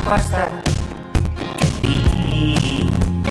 resposta que di.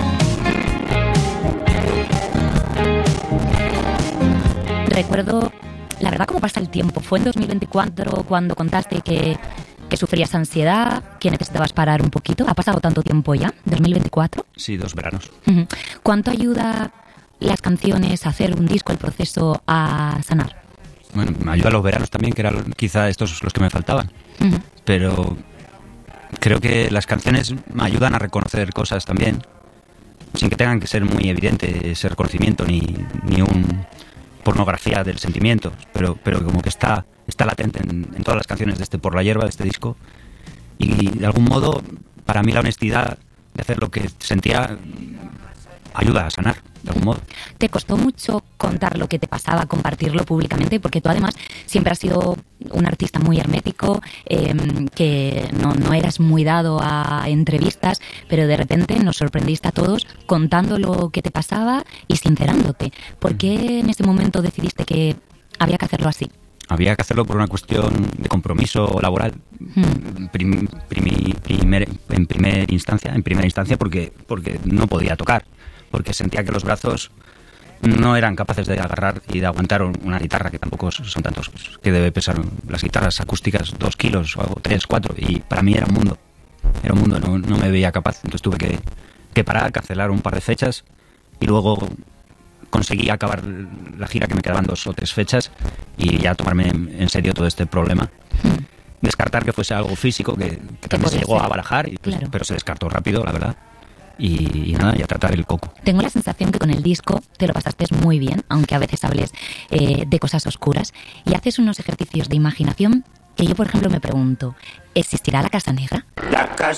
Recuerdo, la verdad, cómo pasa el tiempo. Fue en 2024 cuando contaste que sufrías ansiedad, que necesitabas parar un poquito. ¿Ha pasado tanto tiempo ya? ¿2024? Sí, 2 veranos. Uh-huh. ¿Cuánto ayuda las canciones a hacer un disco, el proceso a sanar? Bueno, me ayuda los veranos también, que eran quizá estos los que me faltaban. Uh-huh. Pero creo que las canciones me ayudan a reconocer cosas también, sin que tengan que ser muy evidente ese reconocimiento ni un pornografía del sentimiento, pero como que está latente en todas las canciones de este Por la Hierba, de este disco, y de algún modo para mí la honestidad de hacer lo que sentía ayuda a sanar, de algún modo. ¿Te costó mucho contar lo que te pasaba, compartirlo públicamente? Porque tú además siempre has sido un artista muy hermético, que no eras muy dado a entrevistas, pero de repente nos sorprendiste a todos contando lo que te pasaba y sincerándote. ¿Por qué en ese momento decidiste que había que hacerlo así? Había que hacerlo por una cuestión de compromiso laboral, en primera instancia porque no podía tocar, porque sentía que los brazos no eran capaces de agarrar y de aguantar una guitarra, que tampoco son tantos, que debe pesar las guitarras acústicas 2 kilos o algo, 3, 4, y para mí era un mundo, no me veía capaz. Entonces tuve que parar, cancelar un par de fechas y luego conseguí acabar la gira, que me quedaban 2 o 3 fechas, y ya tomarme en serio todo este problema. Descartar que fuese algo físico, que también se llegó a barajar, claro. Pero se descartó rápido, la verdad. Y nada, ya tratar el coco. Tengo la sensación que con el disco te lo pasaste muy bien, aunque a veces hables de cosas oscuras, y haces unos ejercicios de imaginación que yo, por ejemplo, me pregunto, ¿existirá la Casa Negra? La casa